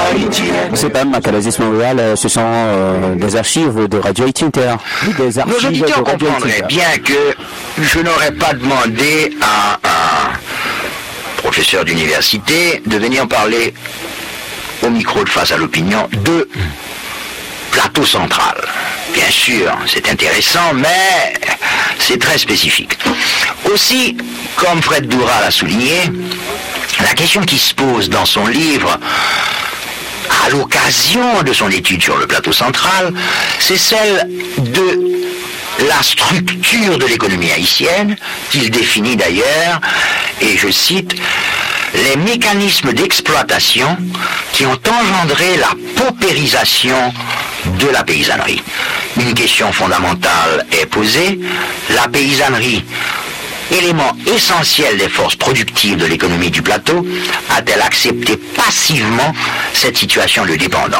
C'est pas Macalazis Montréal, ce sont des archives de Radio Haïti Inter. Des archives nos auditeurs de Radio comprendraient bien que je n'aurais pas demandé à un professeur d'université de venir parler au micro de Face à l'Opinion de Plateau Central. Bien sûr, c'est intéressant, mais c'est très spécifique. Aussi, comme Fred Doura l'a souligné, la question qui se pose dans son livre, à l'occasion de son étude sur le Plateau Central, c'est celle de la structure de l'économie haïtienne, qu'il définit d'ailleurs, et je cite, les mécanismes d'exploitation qui ont engendré la paupérisation de la paysannerie. Une question fondamentale est posée, la paysannerie, élément essentiel des forces productives de l'économie du plateau, a-t-elle accepté passivement cette situation de dépendance ?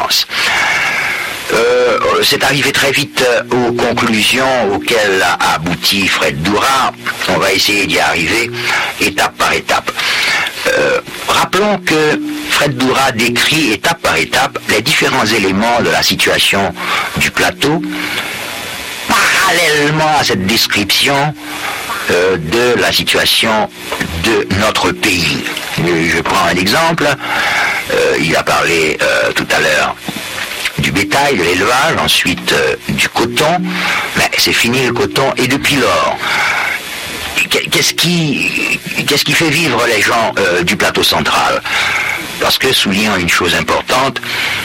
C'est arrivé très vite aux conclusions auxquelles a abouti Fred Doura. On va essayer d'y arriver étape par étape. Rappelons que Fred Doura décrit étape par étape les différents éléments de la situation du plateau, parallèlement à cette description de la situation de notre pays. Je prends un exemple. Il a parlé tout à l'heure du bétail, de l'élevage, ensuite du coton. Mais c'est fini le coton, et depuis lors, qu'est-ce qui fait vivre les gens du plateau central? Parce que, soulignons une chose importante,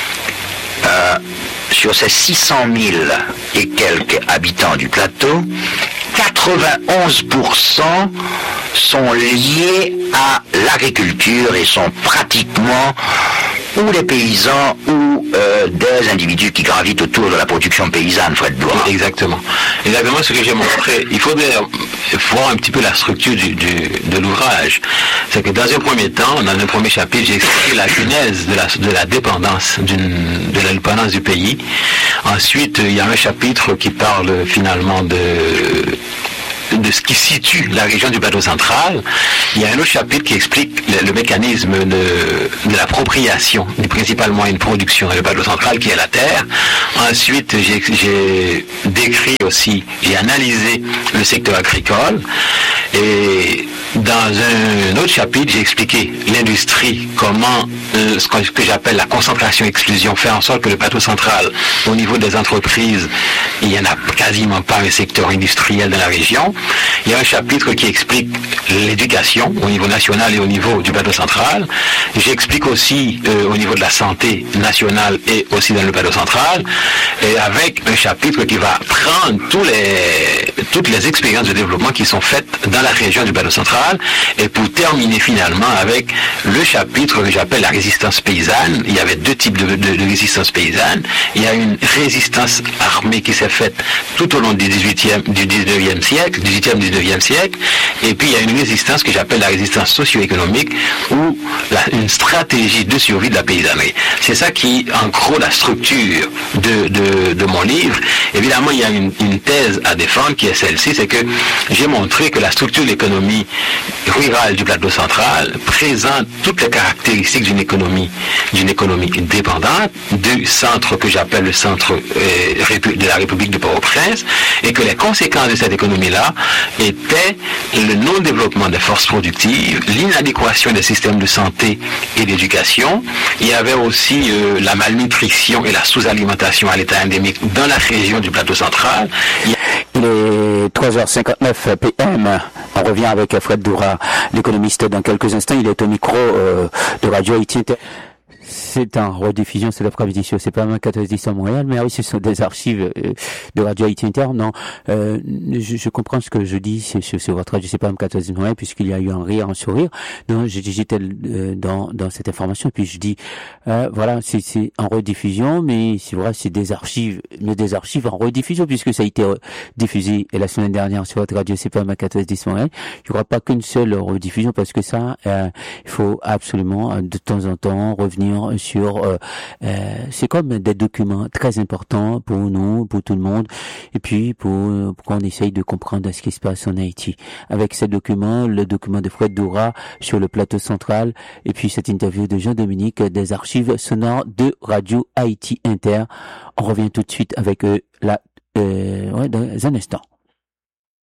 sur ces 600 000 et quelques habitants du plateau, 91% sont liés à l'agriculture et sont pratiquement ou des paysans ou des individus qui gravitent autour de la production paysanne, Fred Doura. Exactement ce que j'ai montré. Il faudrait voir un petit peu la structure de l'ouvrage. C'est que dans un premier temps, dans un premier chapitre, j'ai expliqué la genèse de la dépendance, de l'indépendance du pays. Ensuite, il y a un chapitre qui parle finalement de ce qui situe la région du plateau central. Il y a un autre chapitre qui explique le mécanisme de l'appropriation, principalement une production dans le plateau central qui est la terre. Ensuite, j'ai décrit aussi, j'ai analysé le secteur agricole. Et dans un autre chapitre, j'ai expliqué l'industrie, comment ce que j'appelle la concentration-exclusion fait en sorte que le plateau central, au niveau des entreprises, il n'y en a quasiment pas un secteur industriel dans la région. Il y a un chapitre qui explique l'éducation au niveau national et au niveau du plateau central. J'explique aussi au niveau de la santé nationale et aussi dans le plateau central, et avec un chapitre qui va prendre toutes les expériences de développement qui sont faites dans la région du plateau central, et pour terminer finalement avec le chapitre que j'appelle la résistance paysanne. Il y avait deux types de résistance paysanne. Il y a une résistance armée qui s'est faite tout au long du 19e siècle, et puis il y a une résistance que j'appelle la résistance socio-économique, ou une stratégie de survie de la paysannerie. C'est ça qui, en gros, la structure de mon livre. Évidemment, il y a une thèse à défendre qui est celle-ci, c'est que j'ai montré que la structure de l'économie rurale du plateau central présente toutes les caractéristiques d'une économie dépendante du centre que j'appelle le centre de la République de Port-au-Prince, et que les conséquences de cette économie-là étaient le non-développement des forces productives, l'inadéquation des systèmes de santé et d'éducation. Il y avait aussi la malnutrition et la sous-alimentation à l'état endémique dans la région du plateau central. Il est 3h59 PM. On revient avec Fred Doura, l'économiste, dans quelques instants. Il est au micro de Radio Haïti Inter. C'est en rediffusion, c'est l'après-midi, c'est pas un 14-10 à Montréal, mais oui, ce sont des archives de Radio Haïti Inter. Non, je comprends ce que je dis sur votre radio, c'est pas un 14-10 Montréal, puisqu'il y a eu un rire, un sourire. Non, j'étais dans cette information, et puis je dis, voilà, c'est en rediffusion, mais c'est vrai, c'est des archives, mais des archives en rediffusion, puisque ça a été diffusé la semaine dernière sur votre radio, c'est pas un 14-10 Montréal. Il n'y aura pas qu'une seule rediffusion, parce que ça, il faut absolument, de temps en temps, revenir sonores sur, c'est comme des documents très importants pour nous, pour tout le monde, et puis pour qu'on essaye de comprendre ce qui se passe en Haïti. Avec ces documents, le document de Fred Doura sur le plateau central, et puis cette interview de Jean-Dominique des archives sonores de Radio Haïti Inter. On revient tout de suite avec dans un instant.